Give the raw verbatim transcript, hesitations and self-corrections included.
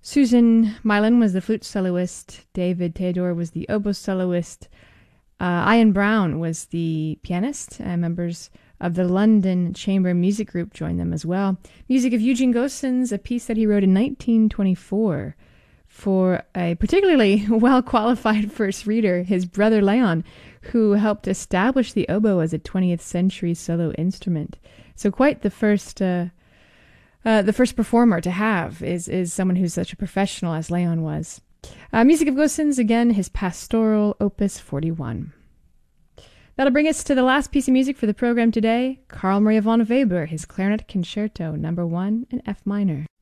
Susan Mylan was the flute soloist. David Theodore was the oboe soloist. Uh, Ian Brown was the pianist, and members of the London Chamber Music Group joined them as well. Music of Eugene Gosens, a piece that he wrote in nineteen twenty-four for a particularly well-qualified first reader, his brother Leon, who helped establish the oboe as a twentieth century solo instrument. So quite the first... Uh, Uh, the first performer to have is, is someone who's such a professional as Leon was. Uh, music of Gosens, again, his Pastoral, Opus forty-one. That'll bring us to the last piece of music for the program today, Carl Maria von Weber, his Clarinet Concerto, number one in F minor.